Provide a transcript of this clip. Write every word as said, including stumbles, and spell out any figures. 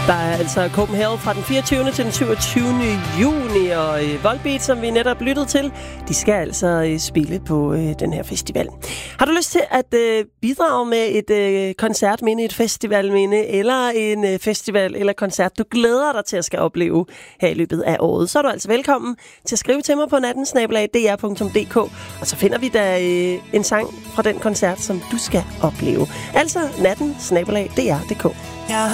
Der er altså Copenhagen fra den fireogtyvende til den syvogtyvende juni, og øh, Volbeat, som vi netop lyttede til, de skal altså øh, spille på øh, den her festival. Har du lyst til at øh, bidrage med et øh, koncertminde, et festivalminde, eller en øh, festival eller koncert, du glæder dig til at skal opleve her i løbet af året, så er du altså velkommen til at skrive til mig på natten snabel-a d r punktum d k, og så finder vi da øh, en sang fra den koncert, som du skal opleve. Altså natten snabel-a d r punktum d k.